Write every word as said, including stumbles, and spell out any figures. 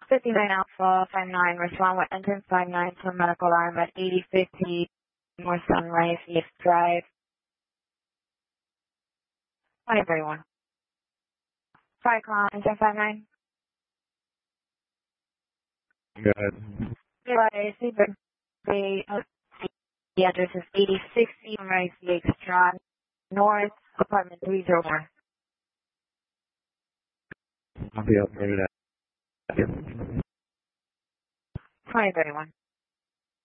fifty-nine Alpha, five nine, respond with engine five nine to medical arm at eighty fifty North Sunrise East Drive. Hi everyone. Fire call, engine five nine. Go ahead. Realize the the address is eighty sixty Sunrise East Drive, North, apartment three oh four. I'll be up there today. Hi everyone.